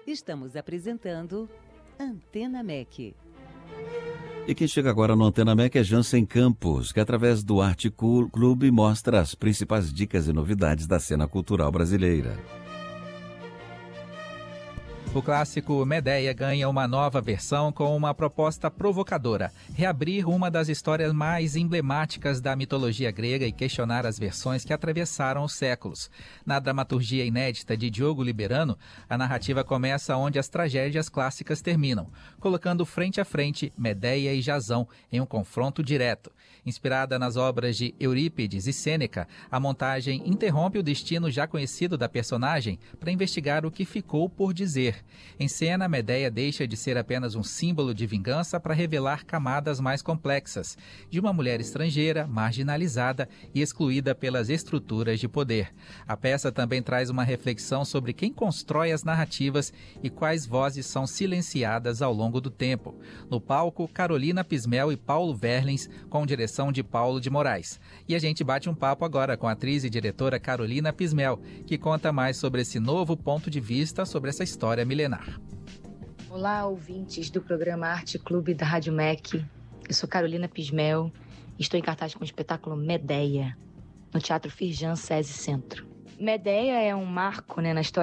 Estamos apresentando Antena MEC. E quem chega agora no Antena MEC é Jansen Campos, que através do Arte Clube mostra as principais dicas e novidades da cena cultural brasileira. O clássico Medéia ganha uma nova versão com uma proposta provocadora: reabrir uma das histórias mais emblemáticas da mitologia grega e questionar as versões que atravessaram os séculos. Na dramaturgia inédita de Diogo Liberano, a narrativa começa onde as tragédias clássicas terminam, colocando frente a frente Medéia e Jasão em um confronto direto. Inspirada nas obras de Eurípides e Sêneca, a montagem interrompe o destino já conhecido da personagem para investigar o que ficou por dizer. Em cena, Medéia deixa de ser apenas um símbolo de vingança para revelar camadas mais complexas, de uma mulher estrangeira, marginalizada e excluída pelas estruturas de poder. A peça também traz uma reflexão sobre quem constrói as narrativas e quais vozes são silenciadas ao longo do tempo. No palco, Carolina Pismel e Paulo Verlins, com direção de Paulo de Moraes. E a gente bate um papo agora com a atriz e diretora Carolina Pismel, que conta mais sobre esse novo ponto de vista sobre essa história milenar. Olá, ouvintes do programa Arte Clube da Rádio MEC. Eu sou Carolina Pismel e estou em cartaz com o espetáculo Medéia, no Teatro Firjan SESI Centro. Medéia é um marco, na história